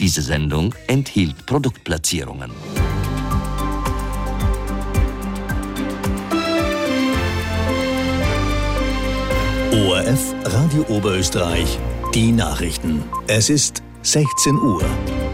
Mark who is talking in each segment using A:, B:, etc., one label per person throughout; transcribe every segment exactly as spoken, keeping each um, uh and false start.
A: Diese Sendung enthielt Produktplatzierungen.
B: O R F Radio Oberösterreich, die Nachrichten. Es ist sechzehn Uhr.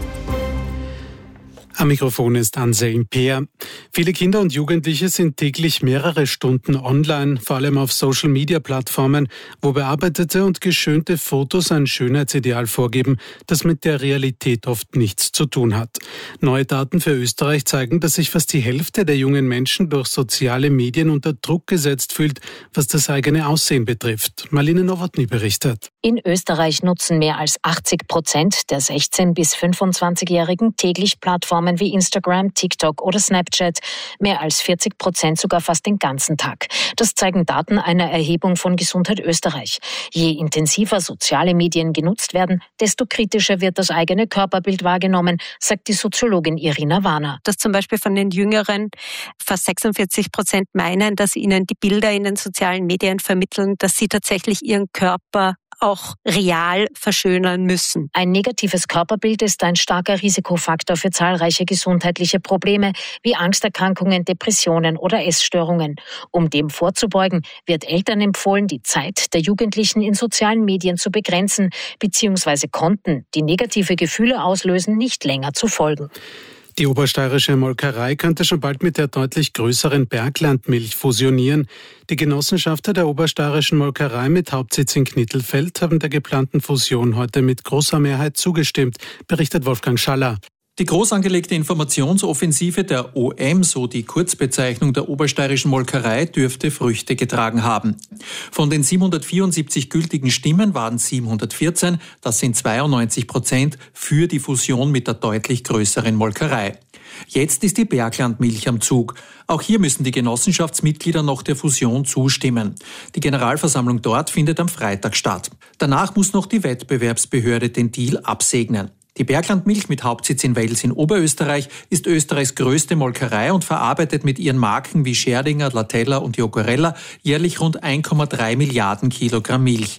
C: Am Mikrofon ist Anselm Peer. Viele Kinder und Jugendliche sind täglich mehrere Stunden online, vor allem auf Social-Media-Plattformen, wo bearbeitete und geschönte Fotos ein Schönheitsideal vorgeben, das mit der Realität oft nichts zu tun hat. Neue Daten für Österreich zeigen, dass sich fast die Hälfte der jungen Menschen durch soziale Medien unter Druck gesetzt fühlt, was das eigene Aussehen betrifft. Marlene Nowotny berichtet.
D: In Österreich nutzen mehr als achtzig Prozent der sechzehn- bis fünfundzwanzigjährigen täglich Plattformen wie Instagram, TikTok oder Snapchat, mehr als vierzig Prozent sogar fast den ganzen Tag. Das zeigen Daten einer Erhebung von Gesundheit Österreich. Je intensiver soziale Medien genutzt werden, desto kritischer wird das eigene Körperbild wahrgenommen, sagt die Soziologin Irina Warner.
E: Dass zum Beispiel von den Jüngeren fast sechsundvierzig Prozent meinen, dass ihnen die Bilder in den sozialen Medien vermitteln, dass sie tatsächlich ihren Körper auch real verschönern müssen.
D: Ein negatives Körperbild ist ein starker Risikofaktor für zahlreiche gesundheitliche Probleme wie Angsterkrankungen, Depressionen oder Essstörungen. Um dem vorzubeugen, wird Eltern empfohlen, die Zeit der Jugendlichen in sozialen Medien zu begrenzen bzw. Konten, die negative Gefühle auslösen, nicht länger zu folgen.
C: Die obersteirische Molkerei könnte schon bald mit der deutlich größeren Berglandmilch fusionieren. Die Genossenschafter der obersteirischen Molkerei mit Hauptsitz in Knittelfeld haben der geplanten Fusion heute mit großer Mehrheit zugestimmt, berichtet Wolfgang Schaller.
F: Die groß angelegte Informationsoffensive der O M, so die Kurzbezeichnung der obersteirischen Molkerei, dürfte Früchte getragen haben. Von den siebenhundertvierundsiebzig gültigen Stimmen waren siebenhundertvierzehn, das sind zweiundneunzig Prozent, für die Fusion mit der deutlich größeren Molkerei. Jetzt ist die Berglandmilch am Zug. Auch hier müssen die Genossenschaftsmitglieder noch der Fusion zustimmen. Die Generalversammlung dort findet am Freitag statt. Danach muss noch die Wettbewerbsbehörde den Deal absegnen. Die Berglandmilch mit Hauptsitz in Wels in Oberösterreich ist Österreichs größte Molkerei und verarbeitet mit ihren Marken wie Scherdinger, Latella und Jocorella jährlich rund eins Komma drei Milliarden Kilogramm Milch.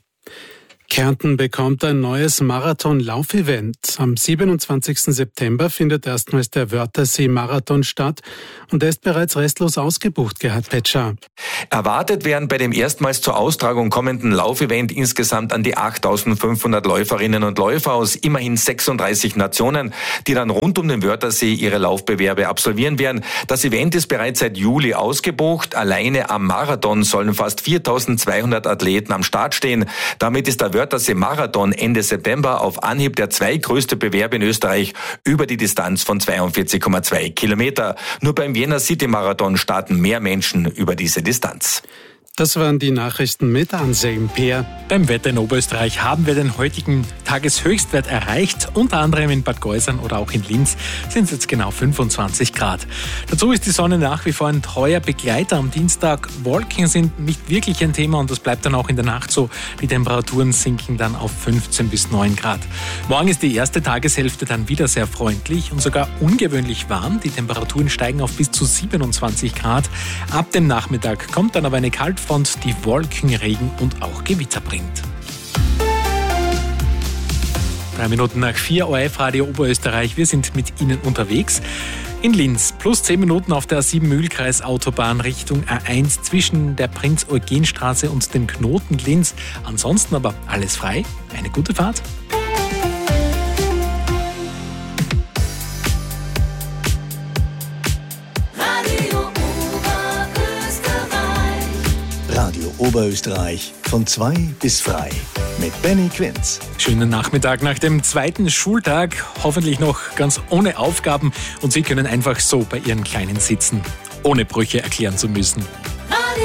C: Kärnten bekommt ein neues Marathon-Laufevent. Am siebenundzwanzigsten September findet erstmals der Wörthersee-Marathon statt und er ist bereits restlos ausgebucht, Gerhard Petscher.
G: Erwartet werden bei dem erstmals zur Austragung kommenden Laufevent insgesamt an die achttausendfünfhundert Läuferinnen und Läufer aus immerhin sechsunddreißig Nationen, die dann rund um den Wörthersee ihre Laufbewerbe absolvieren werden. Das Event ist bereits seit Juli ausgebucht. Alleine am Marathon sollen fast viertausendzweihundert Athleten am Start stehen. Damit ist der Wörthersee-Marathon Ende September auf Anhieb der zweitgrößte Bewerb in Österreich über die Distanz von zweiundvierzig Komma zwei Kilometer. Nur beim Vienna City Marathon starten mehr Menschen über diese Distanz.
C: Das waren die Nachrichten mit Anselm Peer.
F: Beim Wetter in Oberösterreich haben wir den heutigen Tageshöchstwert erreicht. Unter anderem in Bad Geusern oder auch in Linz sind es jetzt genau fünfundzwanzig Grad. Dazu ist die Sonne nach wie vor ein treuer Begleiter am Dienstag. Wolken sind nicht wirklich ein Thema und das bleibt dann auch in der Nacht so. Die Temperaturen sinken dann auf fünfzehn bis neun Grad. Morgen ist die erste Tageshälfte dann wieder sehr freundlich und sogar ungewöhnlich warm. Die Temperaturen steigen auf bis zu siebenundzwanzig Grad. Ab dem Nachmittag kommt dann aber eine Kaltfront, die Wolken, Regen und auch Gewitter bringt. Drei Minuten nach vier, O R F Radio Oberösterreich. Wir sind mit Ihnen unterwegs. In Linz plus zehn Minuten auf der A sieben Mühlkreis Autobahn Richtung A eins zwischen der Prinz-Eugen-Straße und dem Knoten Linz. Ansonsten aber alles frei. Eine gute Fahrt.
B: Radio Oberösterreich von zwei bis frei mit Benny Quinz.
F: Schönen Nachmittag nach dem zweiten Schultag, hoffentlich noch ganz ohne Aufgaben und Sie können einfach so bei Ihren Kleinen sitzen, ohne Brüche erklären zu müssen.